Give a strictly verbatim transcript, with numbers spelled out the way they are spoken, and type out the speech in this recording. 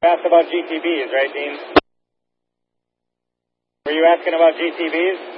Asked about G T Bs, right, Dean? Were you asking about G T Bs?